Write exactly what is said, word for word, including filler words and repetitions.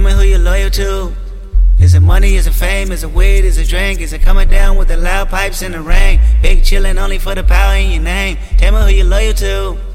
me who you're loyal to. Is it money, is it fame, is it weed, is it drink? Is it coming down with the loud pipes in the rain? Big chillin' only for the power in your name. Tell me who you're loyal to.